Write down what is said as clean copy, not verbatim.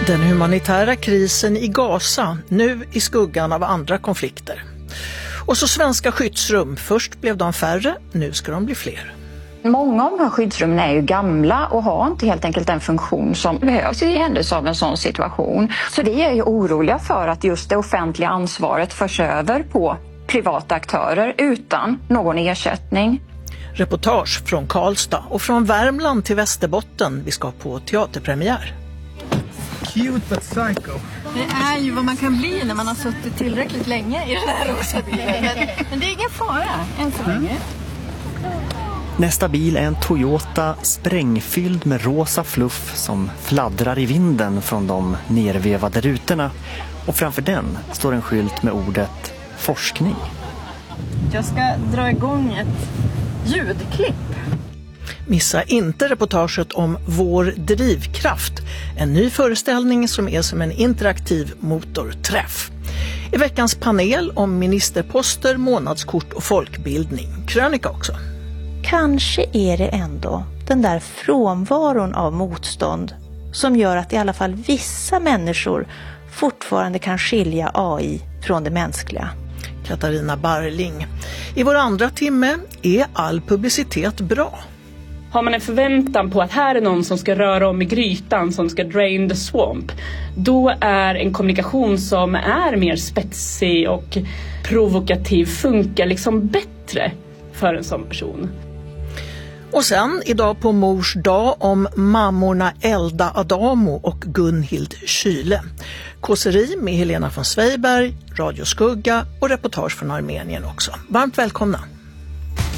Den humanitära krisen i Gaza, nu i skuggan av andra konflikter. Och så svenska skyddsrum, först blev de färre, nu ska de bli fler. Många av de här skyddsrummen är ju gamla och har inte helt enkelt den funktion som behövs i händelse av en sån situation. Så vi är ju oroliga för att just det offentliga ansvaret förs över på privata aktörer utan någon ersättning. Reportage från Karlstad och från Värmland till Västerbotten. Vi ska på teaterpremiär. Cute but psycho. Det är ju vad man kan bli när man har suttit tillräckligt länge i den här rosa bilen. Men det är ingen fara än så länge. Nästa bil är en Toyota sprängfylld med rosa fluff som fladdrar i vinden från de nervevade rutorna. Och framför den står en skylt med ordet forskning. Jag ska dra igång ett ljudklipp. Missa inte reportaget om Vår drivkraft, en ny föreställning som är som en interaktiv motorträff. I veckans panel om ministerposter, månadskort och folkbildning. Krönika också. Kanske är det ändå den där frånvaron av motstånd som gör att i alla fall vissa människor fortfarande kan skilja AI från det mänskliga. Katarina Barling. I vår andra timme, är all publicitet bra? Har man en förväntan på att här är någon som ska röra om i grytan, som ska drain the swamp, då är en kommunikation som är mer spetsig och provokativ funkar liksom bättre för en sån person. Och sen idag på Mors dag om mammorna Elda Adamo och Gunhild Kyle. Kåseri med Helena von Sveiberg, Radio Skugga och reportage från Armenien också. Varmt välkomna!